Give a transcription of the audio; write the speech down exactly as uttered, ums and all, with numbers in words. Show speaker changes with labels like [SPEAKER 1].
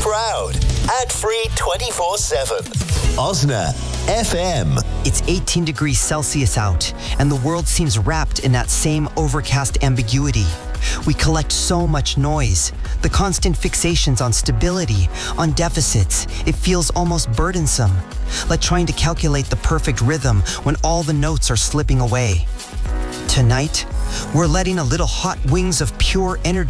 [SPEAKER 1] Proud. Ad-free twenty-four seven. Osna F M.
[SPEAKER 2] It's eighteen degrees Celsius out, and the world seems wrapped in that same overcast ambiguity. We collect so much noise, the constant fixations on stability, on deficits. It feels almost burdensome, like trying to calculate the perfect rhythm when all the notes are slipping away. Tonight, we're letting a little hot wings of pure energy